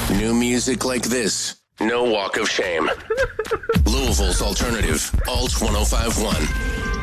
New music like this, no walk of shame. Louisville's alternative, Alt 1051.